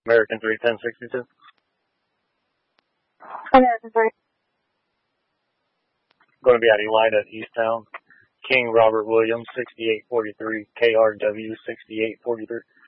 American 31062. American 3. Going to be at Elida at Easttown. King Robert Williams, 6843. KRW, 6843.